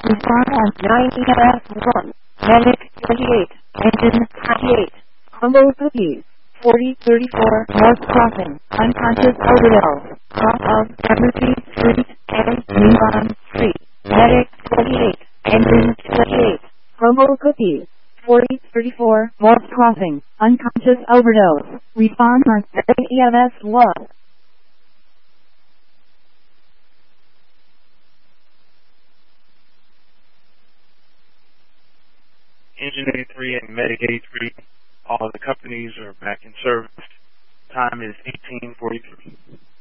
Respond on 9EMS1. Medic 28. Engine 28. Humble Cookies. 4034 North Crossing. Unconscious overdose. Off of Embassy Street and Neon Street. Medic 28. Engine 28. Humble Cookies. 4034 North Crossing. Unconscious overdose. Respond on EMS1. Engine 83 and Medic 83, all of the companies are back in service. Time is 18:43.